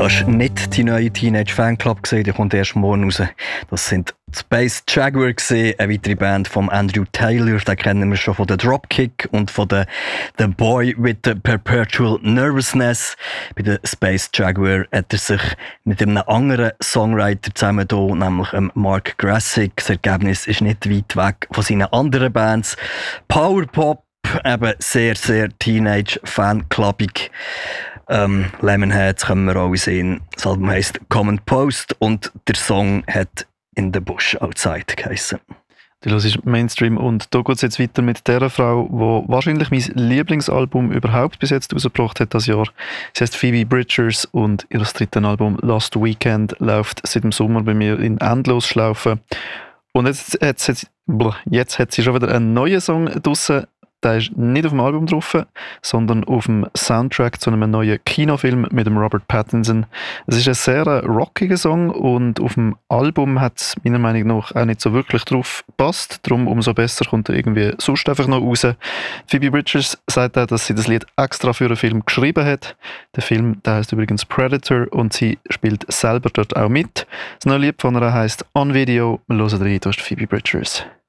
Hast nicht die neue Teenage Fanclub gesehen? Die kommt erst morgen raus. Das sind Space Jaguar gewesen, eine weitere Band von Andrew Taylor. Den kennen wir schon von der Dropkick und von der The Boy with the Perpetual Nervousness. Bei der Space Jaguar hat er sich mit einem anderen Songwriter zusammengetan, nämlich Mark Grassick. Das Ergebnis ist nicht weit weg von seinen anderen Bands. Powerpop, eben sehr, sehr Teenage-Fanclubig. Lemonheads können wir alle sehen. Das Album heisst Common Post und der Song hat In the Bush Outside geheissen. Du hörst Mainstream und da geht es jetzt weiter mit der Frau, die wahrscheinlich mein Lieblingsalbum überhaupt bis jetzt rausgebracht hat das Jahr. Sie heißt Phoebe Bridgers und ihr drittes Album Last Weekend läuft seit dem Sommer bei mir in Endlosschlaufe. Und jetzt hat sie schon wieder einen neuen Song draussen. Der ist nicht auf dem Album drauf, sondern auf dem Soundtrack zu einem neuen Kinofilm mit dem Robert Pattinson. Es ist ein sehr rockiger Song und auf dem Album hat es meiner Meinung nach auch nicht so wirklich drauf gepasst. Darum umso besser kommt er irgendwie sonst einfach noch raus. Phoebe Bridgers sagt auch, dass sie das Lied extra für einen Film geschrieben hat. Der Film, der heißt übrigens Predator und sie spielt selber dort auch mit. Das neue Lied von ihr heisst On Video. Wir hören rein, da ist Phoebe Bridgers.